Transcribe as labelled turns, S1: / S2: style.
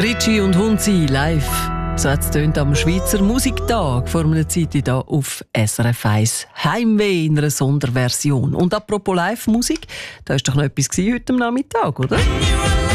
S1: Ricci und Hunzi live. So hat es am Schweizer Musiktag vor einer Zeit hier auf SRF 1 Heimweh in einer Sonderversion. Und apropos Live-Musik, da war doch noch etwas heute am Nachmittag, oder?